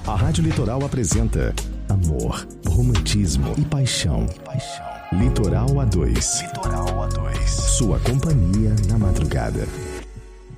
A Rádio Litoral apresenta amor, romantismo e paixão. Litoral A2. Sua companhia na madrugada.